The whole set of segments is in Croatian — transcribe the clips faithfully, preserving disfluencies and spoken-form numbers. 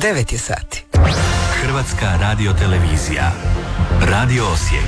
devet je sati. Hrvatska radiotelevizija. Radio Osijek.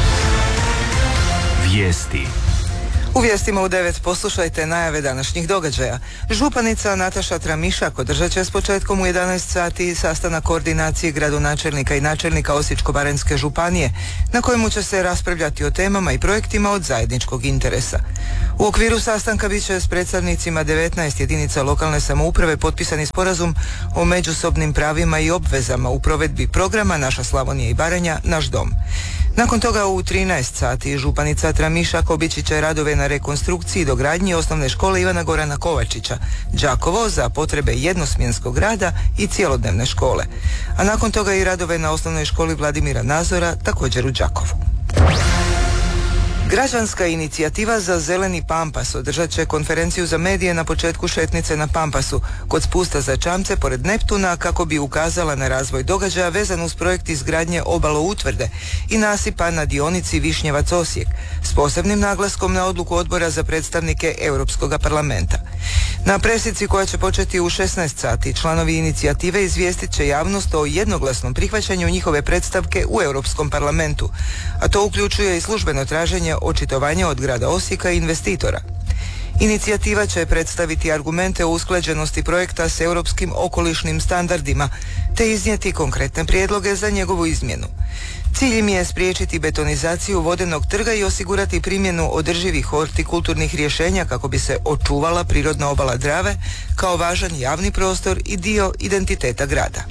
Vijesti. U vijestima u devet poslušajte najave današnjih događaja. Županica Nataša Tramišak održat će s početkom u jedanaest sati sastanak koordinacije gradonačelnika i načelnika Osječko-baranjske županije, na kojemu će se raspravljati o temama i projektima od zajedničkog interesa. U okviru sastanka bit će s predstavnicima devetnaest jedinica lokalne samouprave potpisani sporazum o međusobnim pravima i obvezama u provedbi programa Naša Slavonija i Baranja, Naš dom. Nakon toga u trinaest sati županica Tramišak obići će radove na rekonstrukciji i dogradnji osnovne škole Ivana Gorana Kovačića, Đakovo, za potrebe jednosmjenskog rada i cjelodnevne škole. A nakon toga i radove na osnovnoj školi Vladimira Nazora, također u Đakovu. Građanska inicijativa za zeleni Pampas održat će konferenciju za medije na početku šetnice na Pampasu kod spusta za čamce pored Neptuna kako bi ukazala na razvoj događaja vezan uz projekt izgradnje obaloutvrde i nasipa na dionici Višnjevac-Osijek s posebnim naglaskom na odluku odbora za predstavnike Europskog parlamenta. Na presici koja će početi u šesnaest sati članovi inicijative izvijestit će javnost o jednoglasnom prihvaćanju njihove predstavke u Europskom parlamentu, a to uključuje i službeno traženje očitovanja od grada Osijeka i investitora. Inicijativa će predstaviti argumente o usklađenosti projekta s europskim okolišnim standardima te iznijeti konkretne prijedloge za njegovu izmjenu. Cilj im je spriječiti betonizaciju vodenog trga i osigurati primjenu održivih hortikulturnih rješenja kako bi se očuvala prirodna obala Drave kao važan javni prostor i dio identiteta grada.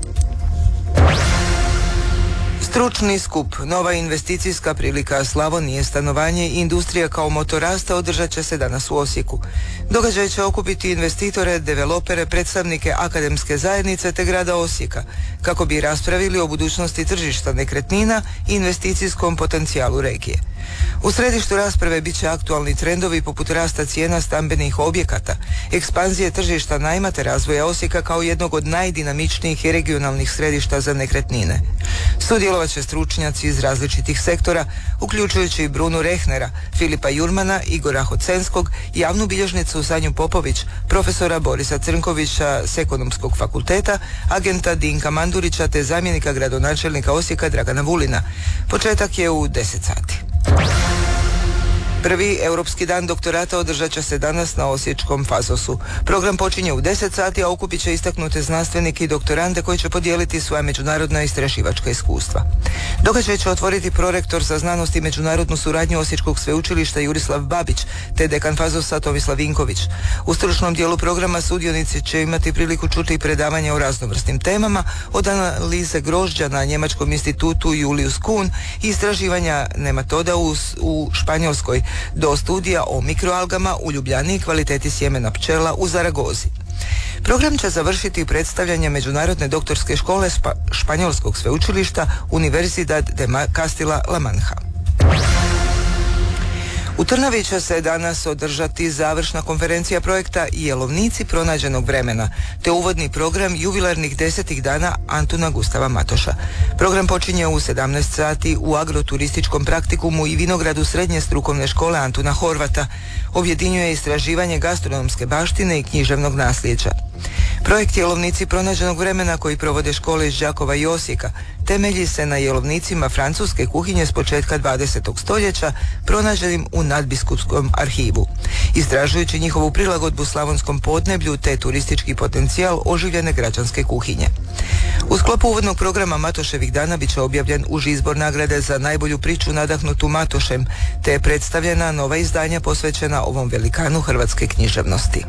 Stručni skup, nova investicijska prilika Slavonije, stanovanje i industrija kao motor rasta održat će se danas u Osijeku. Događaj će okupiti investitore, developere, predstavnike akademske zajednice te grada Osijeka, kako bi raspravili o budućnosti tržišta nekretnina i investicijskom potencijalu regije. U središtu rasprave bit će aktualni trendovi poput rasta cijena stambenih objekata, ekspanzije tržišta najma te razvoja Osijeka kao jednog od najdinamičnijih i regionalnih središta za nekretnine. Sudjelovat će stručnjaci iz različitih sektora, uključujući Brunu Rehnera, Filipa Jurmana, Igora Hocenskog, javnu bilježnicu Sanju Popović, profesora Borisa Crnkovića s Ekonomskog fakulteta, agenta Dinka Mandurića te zamjenika gradonačelnika Osijeka Dragana Vulina. Početak je u deset sati. Prvi Europski dan doktorata održat će se danas na osječkom Fazosu. Program počinje u deset sati, a okupit će istaknute znanstvenike i doktorante koji će podijeliti svoja međunarodna istraživačka iskustva. Događaj će otvoriti prorektor za znanost i međunarodnu suradnju Osječkog sveučilišta Jurislav Babić te dekan Fazosa Tomislav Vinković. U stručnom dijelu programa sudionici će imati priliku čuti predavanje o raznovrsnim temama, od analize grožđa na Njemačkom institutu Julius Kuhn i istraživanja nematoda u, u Španjolskoj, do studija o mikroalgama u Ljubljani i kvaliteti sjemena pčela u Zaragozi. Program će završiti predstavljanje Međunarodne doktorske škole Špa- Španjolskog sveučilišta Universidad de Castilla-La Mancha. U Trnavi će se danas održati završna konferencija projekta Jelovnici pronađenog vremena, te uvodni program jubilarnih desetih dana Antuna Gustava Matoša. Program počinje u sedamnaest sati u agroturističkom praktikumu i vinogradu srednje strukovne škole Antuna Horvata. Objedinjuje istraživanje gastronomske baštine i književnog nasljeđa. Projekt Jelovnici pronađenog vremena koji provode škole iz Đakova i Osijeka temelji se na jelovnicima francuske kuhinje s početka dvadesetog stoljeća pronađenim u nadbiskupskom arhivu. Istražujući njihovu prilagodbu slavonskom podneblju te turistički potencijal oživljene građanske kuhinje. U sklopu uvodnog programa Matoševih dana bit će objavljen uži izbor nagrade za najbolju priču nadahnutu Matošem, te je predstavljena nova izdanja posvećena ovom velikanu hrvatske književnosti.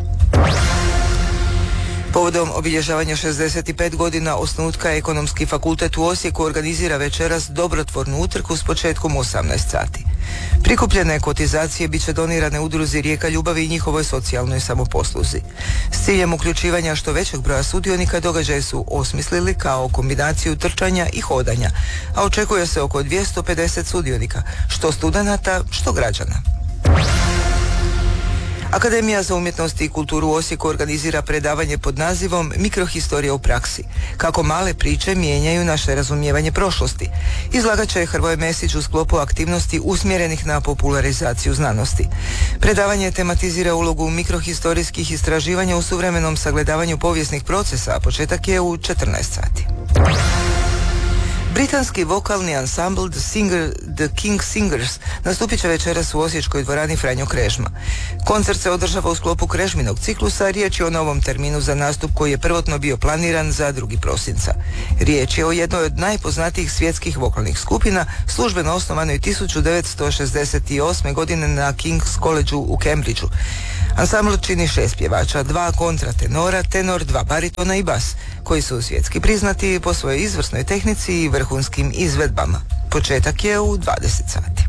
Povodom obilježavanja šezdeset pet godina osnutka Ekonomski fakultet u Osijeku organizira večeras dobrotvornu utrku s početkom u osamnaest sati. Prikupljene kotizacije bit će donirane udruzi Rijeka ljubavi i njihovoj socijalnoj samoposluzi. S ciljem uključivanja što većeg broja sudionika događaj su osmislili kao kombinaciju trčanja i hodanja, a očekuje se oko dvjesto pedeset sudionika, što studenata, što građana. Akademija za umjetnost i kulturu u Osijeku organizira predavanje pod nazivom Mikrohistorija u praksi. Kako male priče mijenjaju naše razumijevanje prošlosti. Izlagat će Hrvoje Mesić u sklopu aktivnosti usmjerenih na popularizaciju znanosti. Predavanje tematizira ulogu mikrohistorijskih istraživanja u suvremenom sagledavanju povijesnih procesa, a početak je u četrnaest sati. Britanski vokalni ansambl The, Singer, The King Singers nastupit će večeras u osječkoj dvorani Franjo Krežma. Koncert se održava u sklopu Krežminog ciklusa, riječ je o novom terminu za nastup koji je prvotno bio planiran za drugi prosinca. Riječ je o jednoj od najpoznatijih svjetskih vokalnih skupina, službeno osnovanoj tisuću devetsto šezdeset osme. godine na King's Collegeu u Cambridgeu. Ansambl čini šest pjevača, dva kontratenora, tenor, dva baritona i bas, koji su svjetski priznati po svojoj izvrsnoj tehnici i vrhunskim izvedbama. Početak je u dvadeset sati.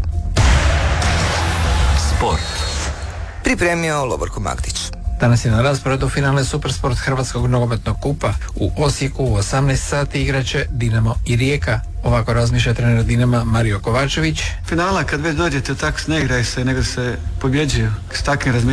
Sport. Pripremio Lovorko Magdić. Danas je na rasporedu finale Supersport Hrvatskog nogometnog kupa. U Osijeku u osamnaest sati igraće Dinamo i Rijeka. Ovako razmišlja trener Dinama Mario Kovačević. Finala kad već dođete u tak ne igraju se, nego se pobjeđuju. S takvim razmišljanjem